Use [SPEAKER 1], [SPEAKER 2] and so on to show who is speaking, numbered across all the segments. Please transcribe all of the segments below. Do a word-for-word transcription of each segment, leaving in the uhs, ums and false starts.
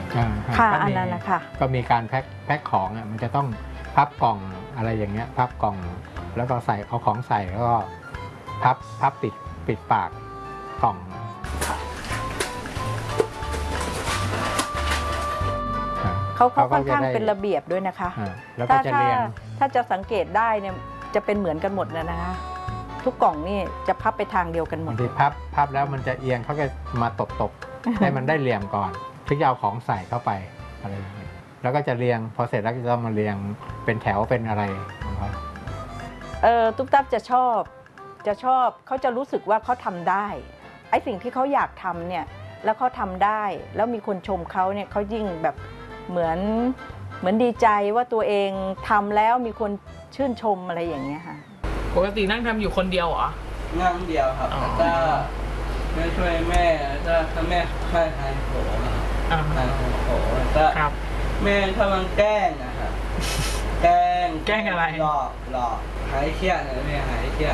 [SPEAKER 1] ค่ะอันนั้นนะคะ
[SPEAKER 2] ก็มีการแพ็คแพ็คของอ่ะมันจะต้องพับกล่องอะไรอย่างเงี้ยพับกล่องแล้วก็ใส่เอาของใส่แล้วก็พับพับปิดปิดปากกล่อง
[SPEAKER 1] เขาเขาค่อนข้างเป็นระเบียบด้วยนะคะ
[SPEAKER 2] แล้วก็จะเรียง
[SPEAKER 1] ถ้าจะสังเกตได้เนี่ยจะเป็นเหมือนกันหมดนะนะคะทุกกล่องนี่จะพับไปทางเดียวกันหมด
[SPEAKER 2] ที่พับพับแล้วมันจะเอียงเขาก็มาตบตบให้มันได้เหลี่ยมก่อนถึงจะเอาของใส่เข้าไปอะไรอย่างเงี้ยแล้วก็จะเรียงพอเสร็จแล้วก็จะมาเรียงเป็นแถวเป็นอะไรของเขา
[SPEAKER 1] เออตุ๊กตับจะชอบจะชอบเขาจะรู้สึกว่าเขาทำได้ไอ้สิ่งที่เขาอยากทำเนี่ยแล้วเขาทำได้แล้วมีคนชมเขาเนี่ยเขายิ่งแบบเหมือนเหมือนดีใจว่าตัวเองทำแล้วมีคนชื่นชมอะไรอย่างเงี้ยค่ะ
[SPEAKER 3] ปกตินั่งทำอยู่คนเดียวเหรอ
[SPEAKER 4] นั่งเดียวครับถ้าไม่ช่วยแม่ถ้าถ้าแม่ค่ายทายโผล่ทายโผล่ก็แม่ถ้ามันแกล้งนะครับแกล้ง
[SPEAKER 3] แกล้งอะไร
[SPEAKER 4] หลอกหลอกหายเครียดเลยแม่หายเครียด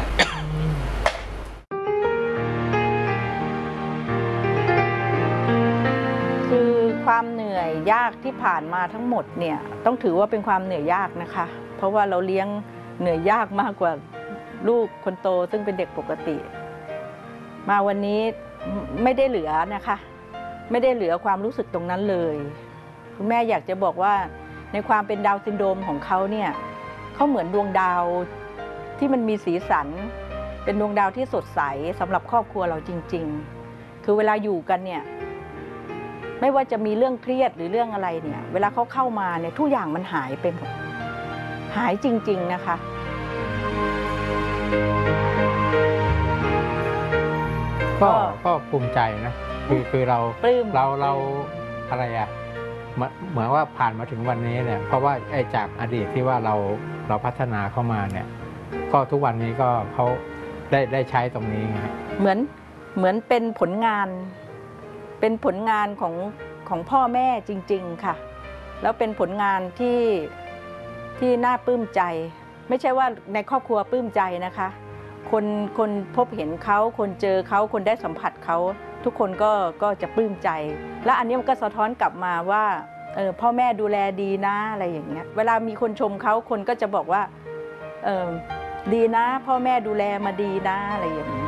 [SPEAKER 1] คือความเหนื่อยยากที่ผ่านมาทั้งหมดเนี่ยต้องถือว่าเป็นความเหนื่อยยากนะคะเพราะว่าเราเลี้ยงเหนื่อยยากมากกว่าลูกคนโตซึ่งเป็นเด็กปกติมาวันนี้ไม่ได้เหลือนะคะไม่ได้เหลือความรู้สึกตรงนั้นเลยคุณแม่อยากจะบอกว่าในความเป็นดาวน์ซินโดรมของเขาเนี่ยเขาเหมือนดวงดาวที่มันมีสีสันเป็นดวงดาวที่สดใสสำหรับครอบครัวเราจริงๆคือเวลาอยู่กันเนี่ยไม่ว่าจะมีเรื่องเครียดหรือเรื่องอะไรเนี่ยเวลาเขาเข้ามาเนี่ยทุกอย่างมันหายไปหมดหายจริงๆนะคะ
[SPEAKER 2] ก็ก็ภูมิใจนะคือคือเราเราเราอะไรอะเหมือนว่าผ่านมาถึงวันนี้เนี่ยเพราะว่าไอ้จากอดีตที่ว่าเราเราพัฒนาเข้ามาเนี่ยก็ทุกวันนี้ก็เขาได้ได้ใช้ตรงนี้ไง
[SPEAKER 1] เหมือนเหมือนเป็นผลงานเป็นผลงานของของพ่อแม่จริงๆค่ะแล้วเป็นผลงานที่ที่น่าปลื้มใจไม่ใช่ว่าในครอบครัวปลื้มใจนะคะคนคนพบเห็นเขาคนเจอเขาคนได้สัมผัสเขาทุกคนก็ก็จะปลื้มใจและอันนี้มันก็สะท้อนกลับมาว่าเออพ่อแม่ดูแลดีนะอะไรอย่างเงี้ยเวลามีคนชมเขาคนก็จะบอกว่าเออดีนะพ่อแม่ดูแลมาดีนะอะไรอย่างเงี้ย